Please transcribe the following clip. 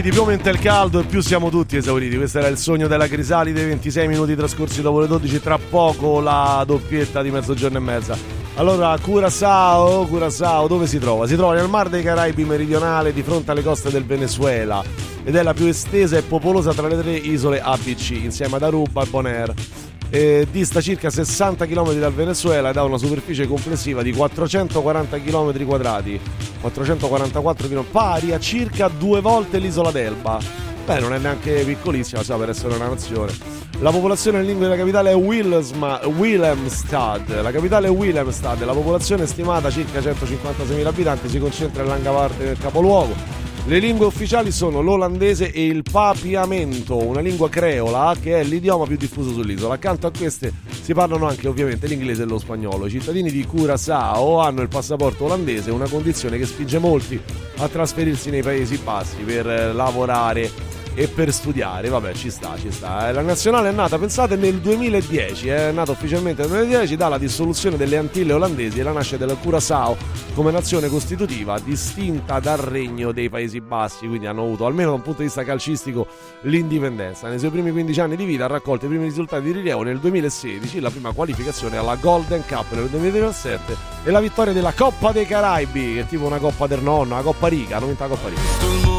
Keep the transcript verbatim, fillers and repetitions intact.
Di più aumenta il caldo e più siamo tutti esauriti. Questo era il sogno della Crisalide, ventisei minuti trascorsi dopo le dodici, tra poco la doppietta di mezzogiorno e mezza. Allora, Curaçao, Curaçao dove si trova? Si trova nel Mar dei Caraibi meridionale, di fronte alle coste del Venezuela, ed è la più estesa e popolosa tra le tre isole A B C, insieme ad Aruba e Bonaire. Eh, dista circa sessanta chilometri dal Venezuela ed ha una superficie complessiva di quattrocentoquaranta chilometri quadrati, quattrocentoquarantaquattro chilometri, pari a circa due volte l'isola d'Elba. Beh, non è neanche piccolissima, so, per essere una nazione. La popolazione in lingua della capitale è Willemstad, Willemstad. La capitale è Willemstad, la popolazione stimata circa centocinquantaseimila abitanti, si concentra in larga parte nel capoluogo. Le lingue ufficiali sono l'olandese e il papiamento, una lingua creola che è l'idioma più diffuso sull'isola. Accanto a queste si parlano anche ovviamente l'inglese e lo spagnolo. I cittadini di Curaçao hanno il passaporto olandese, una condizione che spinge molti a trasferirsi nei Paesi Bassi per lavorare e per studiare. Vabbè, ci sta, ci sta. La nazionale è nata, pensate, nel duemiladieci, è nata ufficialmente nel duemiladieci dalla dissoluzione delle Antille olandesi e la nascita del Curaçao come nazione costitutiva distinta dal regno dei Paesi Bassi, quindi hanno avuto, almeno da un punto di vista calcistico, l'indipendenza. Nei suoi primi quindici anni di vita ha raccolto i primi risultati di rilievo nel duemilasedici, la prima qualificazione alla Golden Cup nel duemiladiciassette e la vittoria della Coppa dei Caraibi, che è tipo una Coppa del Nonno, una Coppa Rica, hanno vinto la Coppa Rica.